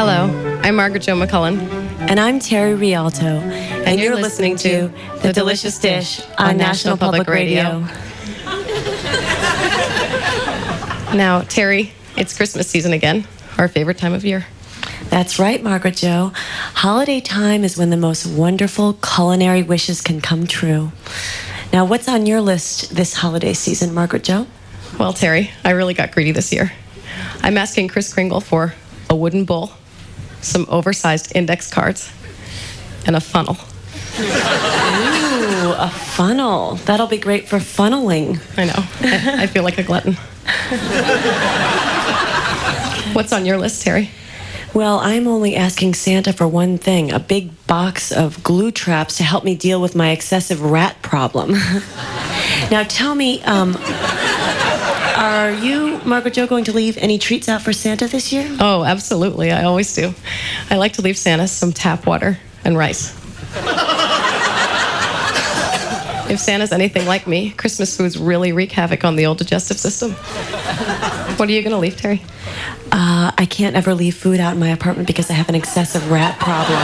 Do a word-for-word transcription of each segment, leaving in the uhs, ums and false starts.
Hello, I'm Margaret Jo McCullen. And I'm Terry Rialto. And, and you're, you're listening, listening to The Delicious Dish on National Public Radio. Now, Terry, it's Christmas season again, our favorite time of year. That's right, Margaret Jo. Holiday time is when the most wonderful culinary wishes can come true. Now, what's on your list this holiday season, Margaret Jo? Well, Terry, I really got greedy this year. I'm asking Kris Kringle for a wooden bowl, some oversized index cards, and a funnel. Ooh, a funnel. That'll be great for funneling. I know. I, I feel like a glutton. What's on your list, Terry? Well, I'm only asking Santa for one thing, a big box of glue traps to help me deal with my excessive rat problem. Now, tell me, um, are you, Margaret Jo, going to leave any treats out for Santa this year? Oh, absolutely. I always do. I like to leave Santa some tap water and rice. If Santa's anything like me, Christmas foods really wreak havoc on the old digestive system. What are you going to leave, Terry? Uh, I can't ever leave food out in my apartment because I have an excessive rat problem.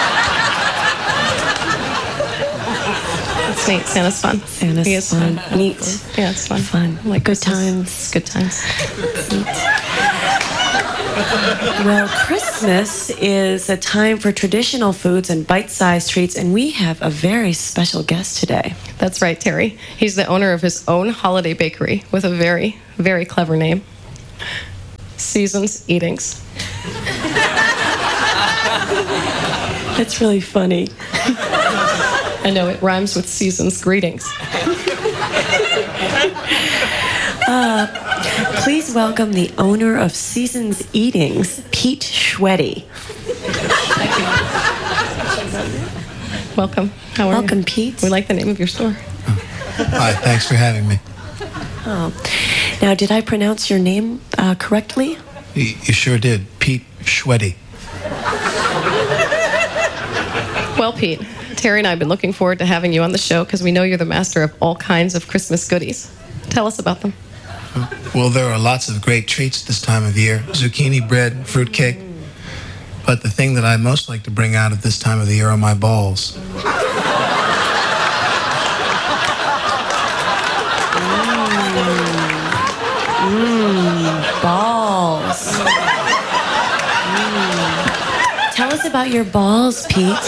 It's neat. Santa's fun. Santa's he is fun. fun. Neat. Yeah, it's fun. Fun. Like good Christmas. times. Good times. Well, Christmas is a time for traditional foods and bite-sized treats, and we have a very special guest today. That's right, Terry. He's the owner of his own holiday bakery with a very, very clever name. Seasons Eatings. That's really funny. I know, it rhymes with Seasons Greetings. Uh, please welcome the owner of Seasons Eatings, Pete Schweddy. Welcome. How are Welcome, you? Pete. We like the name of your store. Hi, thanks for having me. Oh. Now, did I pronounce your name uh, correctly? You, you sure did. Pete Schweddy. Well, Pete, Terry and I have been looking forward to having you on the show because we know you're the master of all kinds of Christmas goodies. Tell us about them. Well, there are lots of great treats this time of year. Zucchini bread, fruitcake. But the thing that I most like to bring out at this time of the year are my balls. Mmm, balls. Mm. Tell us about your balls, Pete.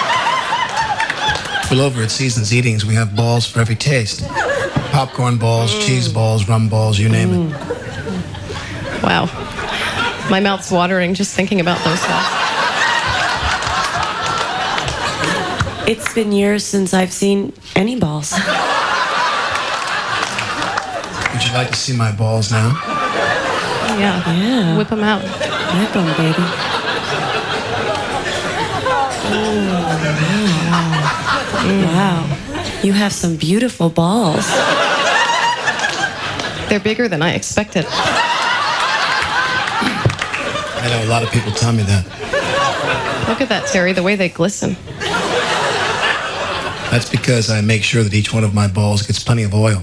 Well, over at Seasons Eatings, we have balls for every taste. Popcorn balls, mm. cheese balls, rum balls, you name mm. it. Wow. My mouth's watering just thinking about those balls. It's been years since I've seen any balls. Would you like to see my balls now? Yeah. Yeah. Whip them out. Whip them, baby. Ooh, wow. Mm. Wow. You have some beautiful balls. They're bigger than I expected. I know a lot of people tell me that. Look at that, Terry, the way they glisten. That's because I make sure that each one of my balls gets plenty of oil.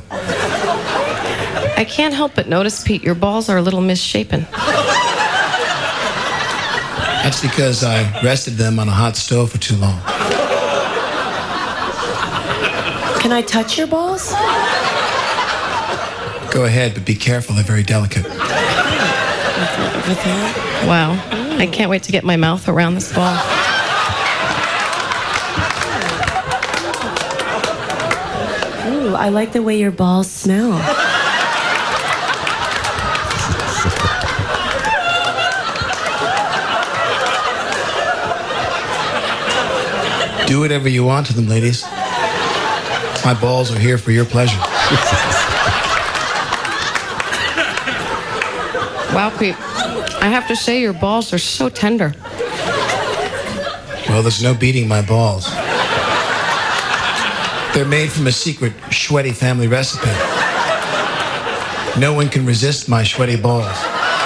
I can't help but notice, Pete, your balls are a little misshapen. That's because I rested them on a hot stove for too long. Can I touch your balls? Go ahead, but be careful. They're very delicate. Wow. I can't wait to get my mouth around this ball. Ooh, I like the way your balls smell. Do whatever you want to them, ladies. My balls are here for your pleasure. Wow, Pete. I have to say your balls are so tender. Well, there's no beating my balls. They're made from a secret Schweddy family recipe. No one can resist my Schweddy balls.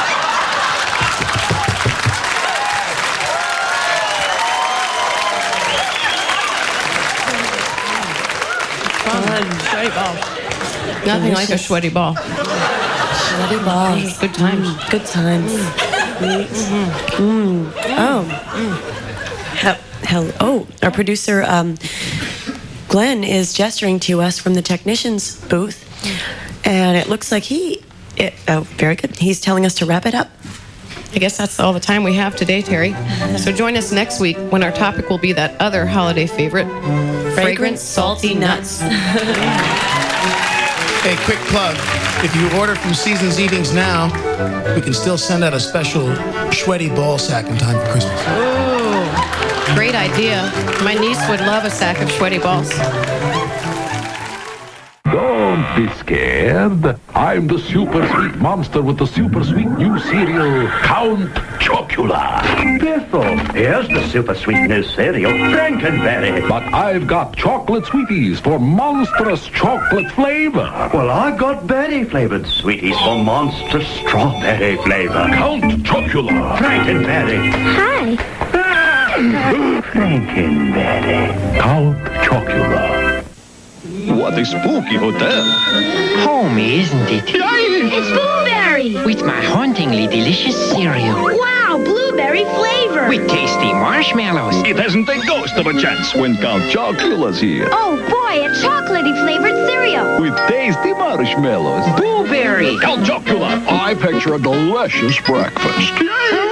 Sweaty ball. Nothing Delicious. like a sweaty ball. Sweaty balls. Good times. Mm, good times. Mm. Mm. Oh. He- hell- oh, our producer, um, Glenn, is gesturing to us from the technician's booth. And it looks like he... It, oh, very good. He's telling us to wrap it up. I guess that's all the time we have today, Terry. So join us next week when our topic will be that other holiday favorite, fragrant, salty nuts. Hey, quick plug. If you order from Seasons Eatings now, we can still send out a special sweaty ball sack in time for Christmas. Ooh, great idea. My niece would love a sack of sweaty balls. Don't be scared. I'm the super sweet monster with the super sweet new cereal, Count Chocula. Biffle, here's the super sweet new cereal, Frankenberry. But I've got chocolate sweeties for monstrous chocolate flavor. Well, I've got berry-flavored sweeties for monstrous strawberry flavor. Count Chocula. Frankenberry. Hi. Frankenberry. Count Chocula. What a spooky hotel. Homey, isn't it? It's Blueberry! With my hauntingly delicious cereal. Wow, blueberry flavor! With tasty marshmallows. It hasn't a ghost of a chance when Count Chocula's here. Oh boy, a chocolatey flavored cereal! With tasty marshmallows. Blueberry. Count Chocula. I picture a delicious breakfast.